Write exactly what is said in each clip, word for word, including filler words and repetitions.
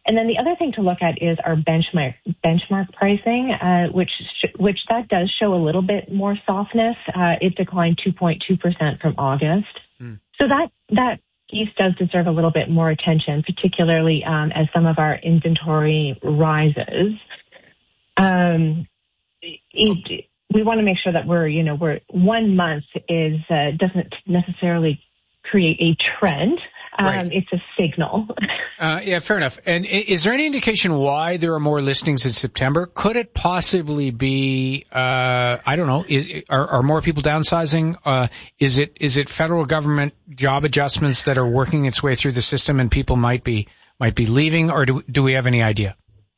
And then the other thing to look at is our benchmark benchmark pricing, uh, which which that does show a little bit more softness. Uh, it declined two point two percent from August. Mm. So that that piece does deserve a little bit more attention, particularly um, as some of our inventory rises. Um, it, we want to make sure that we're, you know, we're one month is uh, doesn't necessarily create a trend. Um, right. It's a signal. uh, yeah, fair enough. And is there any indication why there are more listings in September? Could it possibly be, uh, I don't know, is, are, are more people downsizing? Uh, is it, is it federal government job adjustments that are working its way through the system and people might be, might be leaving, or do, do we have any idea?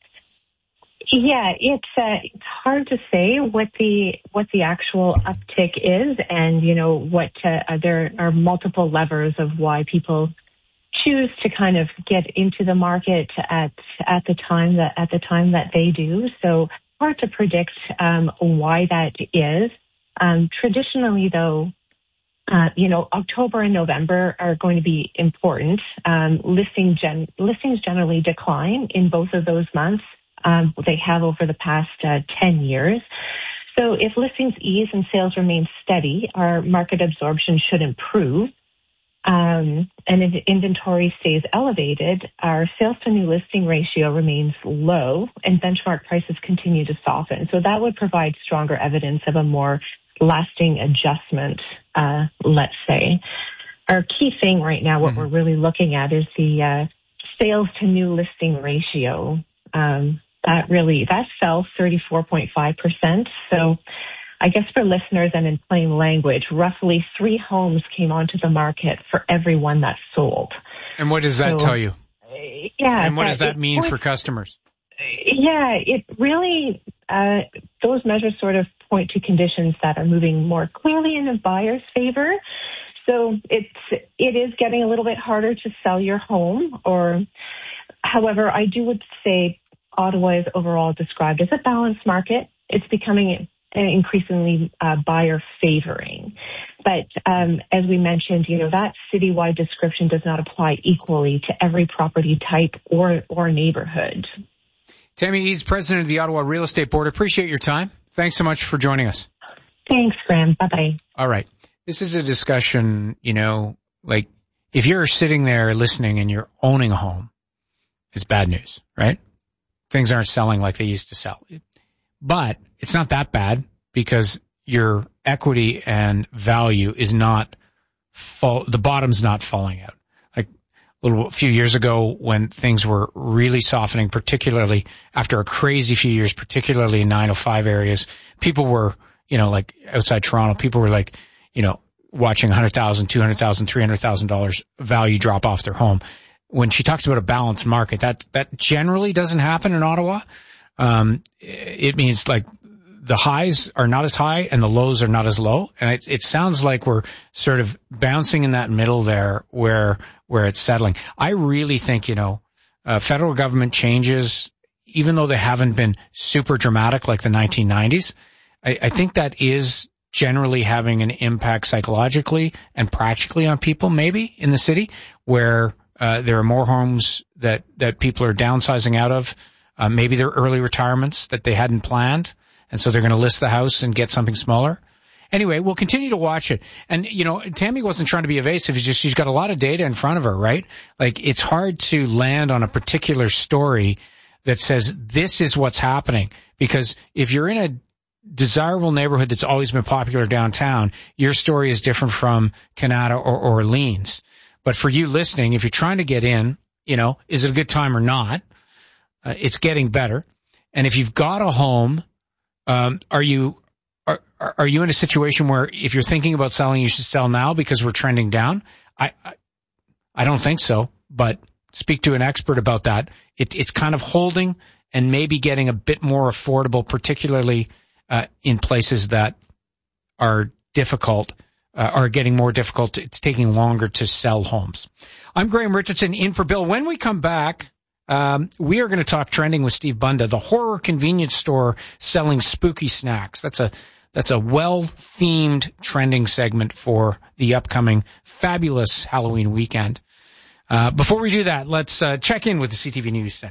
Yeah, it's uh, it's hard to say what the what the actual uptick is, and you know what uh, there are multiple levers of why people choose to kind of get into the market at at the time that at the time that they do. So hard to predict um, why that is. Um, traditionally, though, uh, you know, October and November are going to be important. Um, listing gen- listings generally decline in both of those months. Um, they have over the past uh, ten years. So if listings ease and sales remain steady, our market absorption should improve. Um, and if inventory stays elevated, our sales to new listing ratio remains low and benchmark prices continue to soften. So that would provide stronger evidence of a more lasting adjustment, uh, let's say. Our key thing right now, what mm-hmm. we're really looking at is the uh, sales to new listing ratio. Um, That really, that fell thirty-four point five percent. So I guess for listeners and in plain language, roughly three homes came onto the market for every one that sold. And what does that so, tell you? Yeah. And what that, does that mean points, for customers? Yeah, it really, uh, those measures sort of point to conditions that are moving more clearly in the buyer's favor. So it's, it is getting a little bit harder to sell your home, or, however, I do would say Ottawa is overall described as a balanced market. It's becoming increasingly uh, buyer favoring. But um, as we mentioned, you know, that citywide description does not apply equally to every property type or, or neighborhood. Tammy Eads, president of the Ottawa Real Estate Board. Appreciate your time. Thanks so much for joining us. Thanks, Graham. Bye-bye. All right. This is a discussion, you know, like if you're sitting there listening and you're owning a home, it's bad news, right? Things aren't selling like they used to sell. But it's not that bad because your equity and value is not fall, the bottom's not falling out. Like a little a few years ago when things were really softening, particularly after a crazy few years, particularly in nine oh five areas, people were, you know, like outside Toronto, people were like, you know, watching one hundred thousand dollars, two hundred thousand dollars, three hundred thousand dollars value drop off their home. When she talks about a balanced market, that, that generally doesn't happen in Ottawa. Um, it means like the highs are not as high and the lows are not as low. And it, it sounds like we're sort of bouncing in that middle there where, where it's settling. I really think, you know, uh, federal government changes, even though they haven't been super dramatic like the nineteen nineties, I, I think that is generally having an impact psychologically and practically on people maybe in the city where Uh, there are more homes that, that people are downsizing out of. Uh, maybe they're early retirements that they hadn't planned. And so they're going to list the house and get something smaller. Anyway, we'll continue to watch it. And, you know, Tammy wasn't trying to be evasive. It's just she's got a lot of data in front of her, right? Like it's hard to land on a particular story that says this is what's happening. Because if you're in a desirable neighborhood that's always been popular downtown, your story is different from Canada or Orleans. But for you listening, if you're trying to get in, you know, is it a good time or not? Uh, it's getting better. And if you've got a home, um, are you, are, are you in a situation where if you're thinking about selling, you should sell now because we're trending down? I, I, I don't think so, but speak to an expert about that. It, it's kind of holding and maybe getting a bit more affordable, particularly, uh, in places that are difficult. Uh, are getting more difficult. It's taking longer to sell homes. I'm Graham Richardson in for Bill. When we come back, um, we are going to talk trending with Steve Bunda, the horror convenience store selling spooky snacks. That's a, that's a well-themed trending segment for the upcoming fabulous Halloween weekend. Uh, before we do that, let's, uh, check in with the C T V News Center.